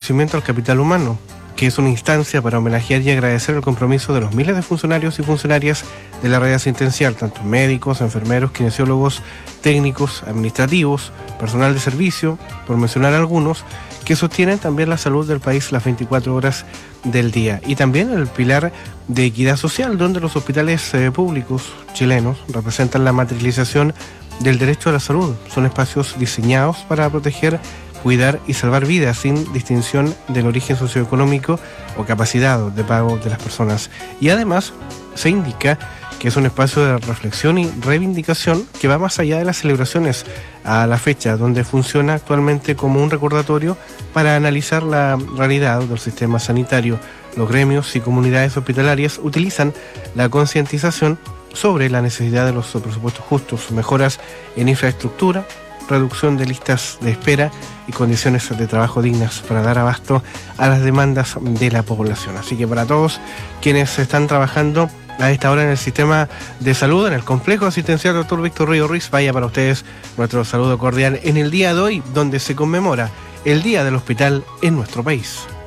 reconocimiento al capital humano, que es una instancia para homenajear y agradecer el compromiso de los miles de funcionarios y funcionarias de la red asistencial, tanto médicos, enfermeros, kinesiólogos, técnicos, administrativos, personal de servicio, por mencionar algunos, que sostienen también la salud del país las 24 horas del día. Y también el pilar de equidad social, donde los hospitales públicos chilenos representan la materialización del derecho a la salud. Son espacios diseñados para proteger, cuidar y salvar vidas sin distinción del origen socioeconómico o capacidad de pago de las personas. Y además se indica que es un espacio de reflexión y reivindicación que va más allá de las celebraciones a la fecha, donde funciona actualmente como un recordatorio para analizar la realidad del sistema sanitario. Los gremios y comunidades hospitalarias utilizan la concientización sobre la necesidad de los presupuestos justos, mejoras en infraestructura, reducción de listas de espera y condiciones de trabajo dignas para dar abasto a las demandas de la población. Así que para todos quienes están trabajando a esta hora en el sistema de salud, en el complejo asistencial Dr. Víctor Río Ruiz, vaya para ustedes nuestro saludo cordial en el día de hoy, donde se conmemora el Día del Hospital en nuestro país.